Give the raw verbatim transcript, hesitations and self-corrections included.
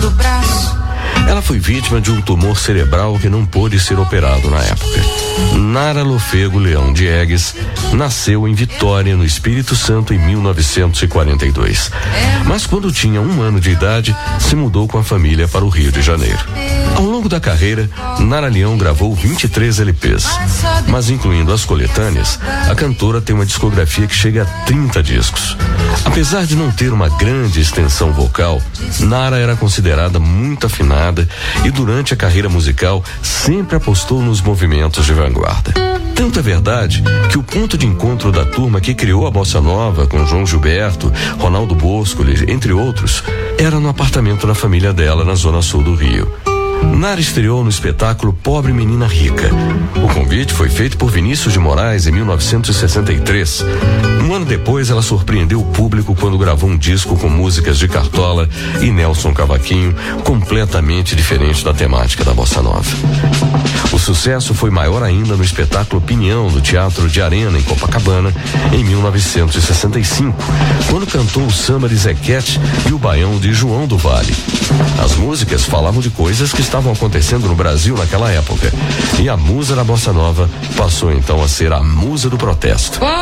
do braço. Ela foi vítima de um tumor cerebral que não pôde ser operado na época. Nara Lofego Leão Diegues nasceu em Vitória, no Espírito Santo, em mil novecentos e quarenta e dois. Mas quando tinha um ano de idade, se mudou com a família para o Rio de Janeiro. Ao longo da carreira, Nara Leão gravou vinte e três L Ps, mas incluindo as coletâneas, a cantora tem uma discografia que chega a trinta discos. Apesar de não ter uma grande extensão vocal, Nara era considerada muito afinada e durante a carreira musical sempre apostou nos movimentos de vanguarda. Tanto é verdade que o ponto de encontro da turma que criou a Bossa Nova, com João Gilberto, Ronaldo Boscoli, entre outros, era no apartamento da família dela na zona sul do Rio. Nara estreou no espetáculo Pobre Menina Rica. O convite foi feito por Vinícius de Moraes em mil novecentos e sessenta e três. Um ano depois, ela surpreendeu o público quando gravou um disco com músicas de Cartola e Nelson Cavaquinho, completamente diferente da temática da Bossa Nova. O sucesso foi maior ainda no espetáculo Opinião, no Teatro de Arena, em Copacabana, em mil novecentos e sessenta e cinco, quando cantou o samba de Zequete e o baião de João do Vale. As músicas falavam de coisas que estavam acontecendo no Brasil naquela época. E a musa da Bossa Nova passou então a ser a musa do protesto.